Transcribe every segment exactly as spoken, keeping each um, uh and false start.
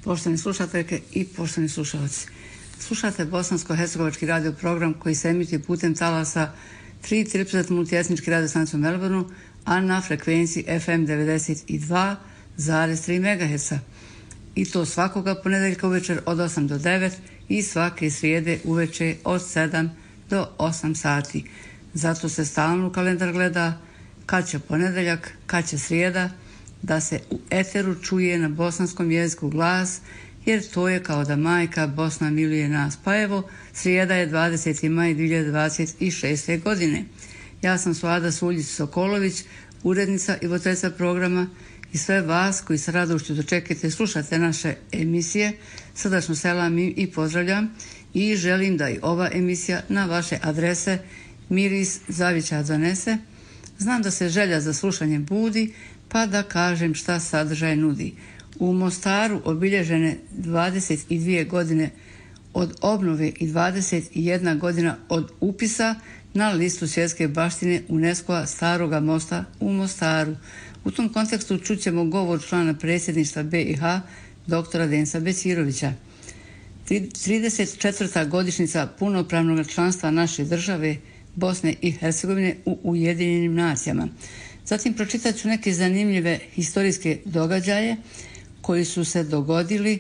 Poštovani slušateljke i poštovani slušalci. Slušate bosansko-hercegovački radio program koji se emituje putem talasa tri tripuset multietnički radio stanicu u Melbourneu, a na frekvenciji F M devedeset dva zarez tri megaherca. I to svakoga ponedeljka uvečer od osam do devet i svake srijede uveče od sedam do osam sati. Zato se stalno u kalendar gleda kad će ponedeljak, kad će srijeda, da se u eteru čuje na bosanskom jeziku glas, jer to je kao da majka Bosna miluje nas. Pa evo, srijeda je dvadeseti maj dvije hiljade dvadeset šeste. godine. Ja sam Suada Suljić-Sokolović, urednica i voditeljica programa, i sve vas koji sa radošću dočekate slušate naše emisije, srdačno selam i pozdravljam i želim da i ova emisija na vaše adrese miris zavića donese. Znam da se želja za slušanjem budi, pa da kažem šta sadržaj nudi. U Mostaru obilježene dvadeset dvije godine od obnove i dvadeset jedna godina od upisa na listu svjetske baštine UNESCO-a Staroga mosta u Mostaru. U tom kontekstu čućemo govor člana predsjedništva B i H, doktora Denisa Bećirovića. trideset četvrta godišnjica punopravnog članstva naše države Bosne i Hercegovine u Ujedinjenim nacijama. Zatim pročitat ću neke zanimljive historijske događaje koji su se dogodili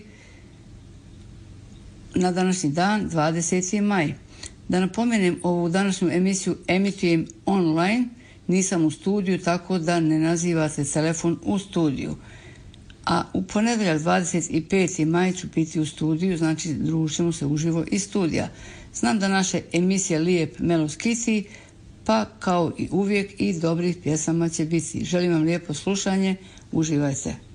na današnji dan, dvadeseti maj. Da napomenem, ovu današnju emisiju emitujem online, nisam u studiju, tako da ne nazivate telefon u studiju. A u ponedjeljak dvadeset peti maj ću biti u studiju, znači družimo se uživo iz studija. Znam da naše emisije lijep melos kiti, pa kao i uvijek i dobrih pjesama će biti. Želim vam lijepo slušanje, uživajte.